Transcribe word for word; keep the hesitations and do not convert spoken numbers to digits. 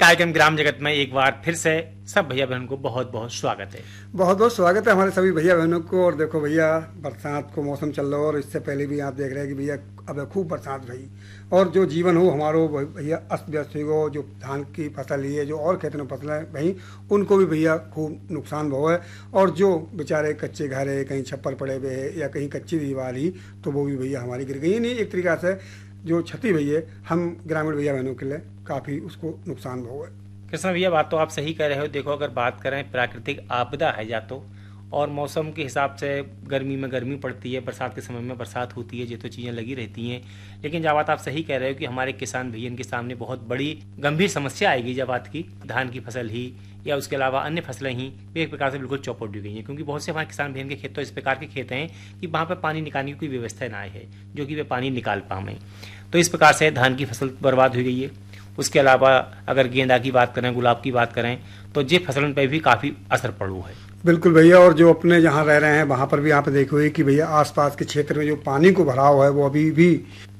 कार्यक्रम ग्राम जगत में एक बार फिर से सब भैया बहन को बहुत बहुत स्वागत है। बहुत बहुत स्वागत है हमारे सभी भैया बहनों को। और देखो भैया, बरसात को मौसम चल रहा है और इससे पहले भी आप देख रहे हैं कि भैया अब खूब बरसात भई और जो जीवन हो हमारो भैया अस्त व्यस्त हो। जो धान की फसल ही है, जो और खेतों में फसलें भई, उनको भी भैया खूब नुकसान हुआ है। और जो बेचारे कच्चे घर है, कहीं छप्पर पड़े हुए है या कहीं कच्ची दीवार ही, तो वो भी भैया हमारी गिर गई। नहीं, एक तरीका से जो क्षति भई है हम ग्रामीण भैया बहनों के लिए काफ़ी उसको नुकसान हुआ है। कृष्ण भैया, बात तो आप सही कह रहे हो। देखो, अगर बात करें प्राकृतिक आपदा है या तो, और मौसम के हिसाब से गर्मी में गर्मी पड़ती है, बरसात के समय में बरसात होती है, ये तो चीज़ें लगी रहती हैं। लेकिन जब बात आप सही कह रहे हो कि हमारे किसान भैया के सामने बहुत बड़ी गंभीर समस्या आएगी जब बात की धान की फसल ही या उसके अलावा अन्य फसलें ही एक प्रकार से बिल्कुल चौपट हो गई हैं। क्योंकि बहुत से हमारे किसान भैया के खेत तो इस प्रकार के खेत हैं कि वहाँ पर पानी निकालने की कोई व्यवस्था ना है जो कि वे पानी निकाल पाएँ। तो इस प्रकार से धान की फसल बर्बाद हो गई है। उसके अलावा अगर गेंदा की बात करें, गुलाब की बात करें, तो ये फसलों पर भी काफ़ी असर पड़ू है। बिल्कुल भैया। और जो अपने जहाँ रह रहे हैं वहाँ पर भी आप देखोगे कि भैया आसपास के क्षेत्र में जो पानी को भराव है वो अभी भी